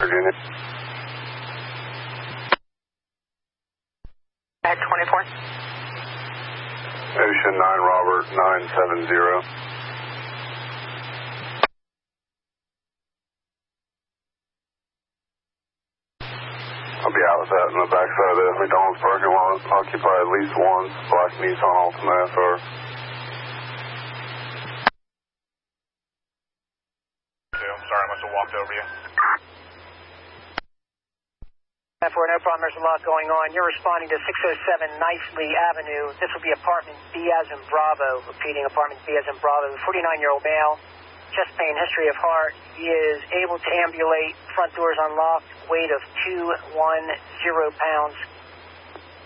Virginia. At 24. Ocean 9 Robert 970. I'll be out with that in the backside of the McDonald's parking lot. Occupy at least one black Nissan Altima SR. I'm sorry, I must have walked over you. For no problem, there's a lot going on. You're responding to 607 Nicely Avenue. This will be apartment B as in Bravo. Repeating, apartment B as in Bravo. 49-year-old male, chest pain, history of heart. He is able to ambulate, front doors unlocked, weight of 210 pounds.